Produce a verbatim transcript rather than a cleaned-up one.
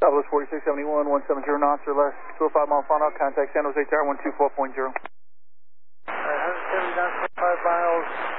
Southwest forty-six seventy-one, one seven zero knots or less, two oh five mile final, contact San Jose Tower one two four point zero. one seventy knots, five miles.